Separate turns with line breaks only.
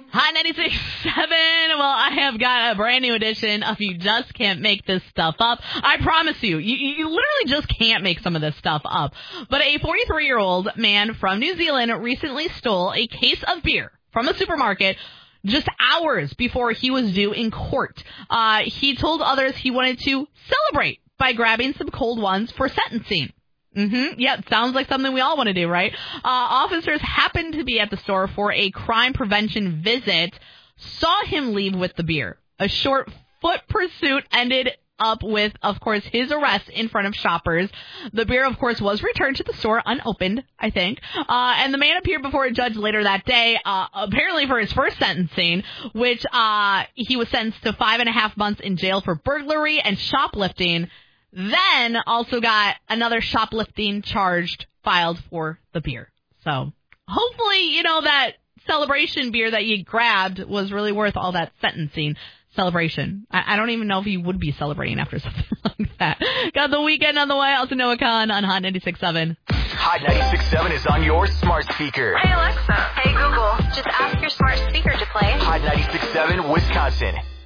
Hot 96.7. Well, I have got a brand new edition of You Just Can't Make This Stuff Up. I promise you, you literally just can't make some of this stuff up. But a 43-year-old man from New Zealand recently stole a case of beer from a supermarket just hours before he was due in court. He told others he wanted to celebrate by grabbing some cold ones for sentencing. Yeah, sounds like something we all want to do, right? Officers happened to be at the store for a crime prevention visit, saw him leave with the beer. A short foot pursuit ended up with, of course, his arrest in front of shoppers. The beer, of course, was returned to the store unopened, I think. And the man appeared before a judge later that day, apparently for his first sentencing, which he was sentenced to 5.5 months in jail for burglary and shoplifting. Then also got another shoplifting charge filed for the beer. So hopefully, that celebration beer that you grabbed was really worth all that sentencing celebration. I don't even know if he would be celebrating after something like that. Got the weekend on the way. Also Noah Khan on Hot 96.7.
Hot 96.7 is on your smart speaker.
Hey Alexa. Hey Google. Just ask your smart speaker to play
Hot 96.7 Wisconsin.